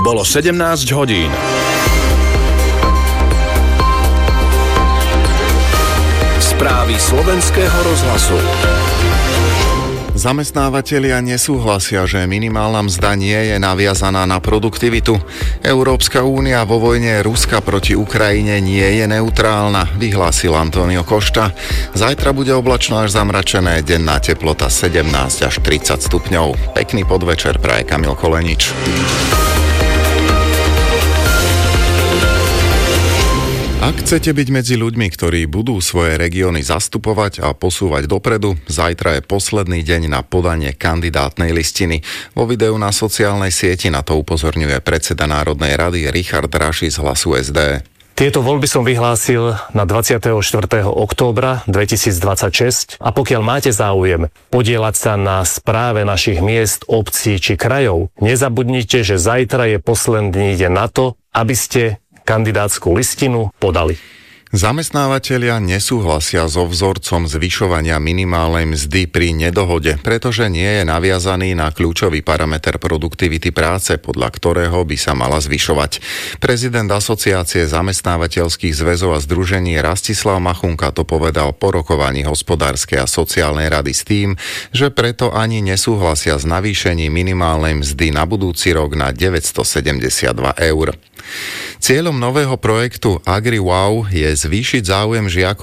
Bolo 17 hodín. Správy Slovenského rozhlasu. Zamestnávatelia nesúhlasia, že minimálna mzda nie je naviazaná na produktivitu. Európska únia vo vojne Ruska proti Ukrajine nie je neutrálna, vyhlásil Antonio Costa. Zajtra bude oblačno až zamračené, denná teplota 17 až 30 stupňov. Pekný podvečer praje Kamil Kolenič. Ak chcete byť medzi ľuďmi, ktorí budú svoje regióny zastupovať a posúvať dopredu, zajtra je posledný deň na podanie kandidátnej listiny. Vo videu na sociálnej sieti na to upozorňuje predseda Národnej rady Richard Raši z Hlasu SD. Tieto voľby som vyhlásil na 24. októbra 2026 a pokiaľ máte záujem podieľať sa na správe našich miest, obcí či krajov, nezabudnite, že zajtra je posledný deň na to, aby ste kandidátsku listinu podali. Zamestnávatelia nesúhlasia so vzorcom zvyšovania minimálnej mzdy pri nedohode, pretože nie je naviazaný na kľúčový parameter produktivity práce, podľa ktorého by sa mala zvyšovať. Prezident Asociácie zamestnávateľských zväzov a združení Rastislav Machunka to povedal po rokovaní hospodárskej a sociálnej rady s tým, že preto ani nesúhlasia s navýšením minimálnej mzdy na budúci rok na 972 eur. Cieľom nového projektu AgriWow je zvýšiť záujem žiakov